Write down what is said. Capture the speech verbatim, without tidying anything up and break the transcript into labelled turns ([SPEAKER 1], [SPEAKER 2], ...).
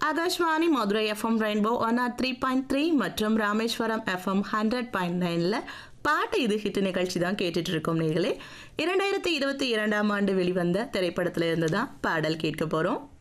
[SPEAKER 1] Akashvani Madurai FM rainbow one R three point three மற்றும் Rameswaram FM hundred point நைனில் பாட்டு இது ஹிட் நிகழ்ச்சி தான் கேட்டுட்டு இருக்கோம். நீங்களே இரண்டாயிரத்தி இருபத்தி இரண்டாம் ஆண்டு வெளிவந்த திரைப்படத்துல இருந்து தான் பாடல் கேட்க போகிறோம்.